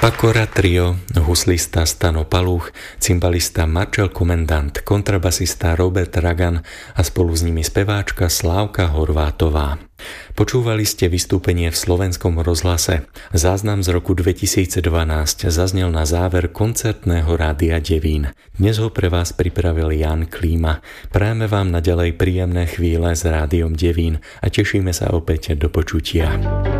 Pakora trio, huslista Stano Paluch, cymbalista Marcel Komendant, kontrabasista Robert Ragan a spolu s nimi speváčka Slávka Horvátová. Počúvali ste vystúpenie v Slovenskom rozhlase. Záznam z roku 2012 zaznel na záver koncertného rádia Devín. Dnes ho pre vás pripravil Jan Klíma. Prajeme vám naďalej príjemné chvíle s rádiom Devín a tešíme sa opäť do počutia.